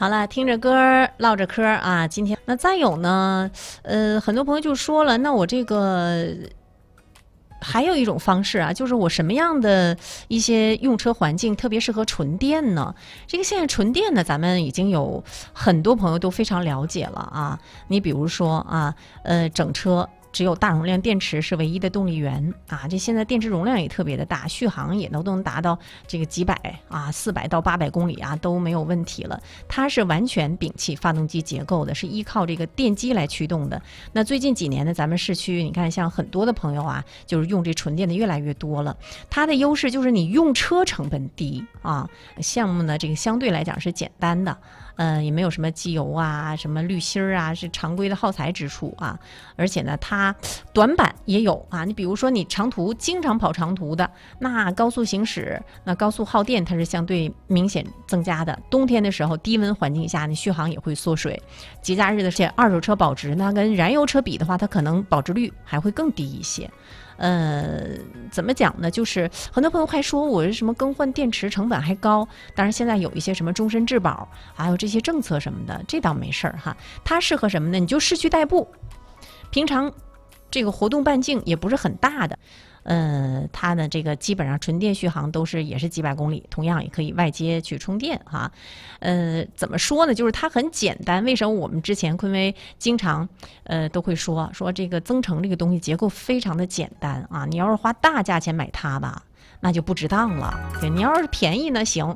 好了，听着歌唠着嗑啊。今天那再有呢，很多朋友就说了，那我这个还有一种方式啊，就是我什么样的一些用车环境特别适合纯电呢？这个现在纯电呢，咱们已经有很多朋友都非常了解了啊。你比如说啊，整车只有大容量电池是唯一的动力源啊，这现在电池容量也特别的大，续航也都能达到这个几百啊，400到800公里啊都没有问题了。它是完全摒弃发动机结构的，是依靠这个电机来驱动的。那最近几年呢，咱们市区你看像很多的朋友啊，就是用这纯电的越来越多了。它的优势就是你用车成本低啊，项目呢这个相对来讲是简单的。也没有什么机油啊、什么滤芯啊，是常规的耗材之处啊。而且呢，它短板也有啊。你比如说，你长途经常跑长途的，那高速行驶，那高速耗电它是相对明显增加的。冬天的时候，低温环境下，你续航也会缩水。节假日的这二手车保值，那跟燃油车比的话，它可能保值率还会更低一些。怎么讲呢？就是很多朋友还说我是什么更换电池成本还高，当然现在有一些什么终身质保，还有这些政策什么的，这倒没事儿哈。它适合什么呢？你就市区代步，平常这个活动半径也不是很大的。它的这个基本上纯电续航也是几百公里，同样也可以外接去充电哈。怎么说呢？就是它很简单。为什么我们之前昆威经常都会说这个增程这个东西结构非常的简单啊？你要是花大价钱买它吧，那就不值当了。对，你要是便宜呢行。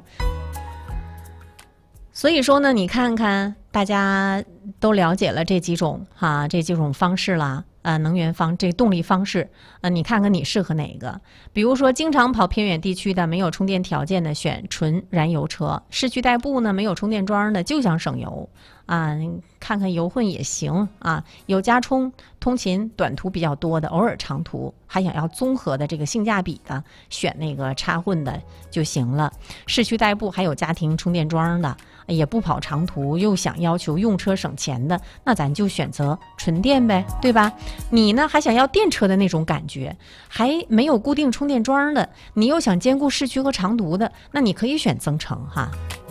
所以说呢，你看看大家都了解了这几种方式了。能源这动力方式，你看看你适合哪个？比如说，经常跑偏远地区的，没有充电条件的，选纯燃油车；市区代步呢，没有充电桩的，就想省油啊，你看看油混也行啊。有加充通勤短途比较多的，偶尔长途还想要综合的这个性价比的，选那个插混的就行了。市区代步还有家庭充电桩的，也不跑长途，又想要求用车省钱的，那咱就选择纯电呗，对吧？你呢还想要电车的那种感觉，还没有固定充电桩的，你又想兼顾市区和长途的，那你可以选增程哈。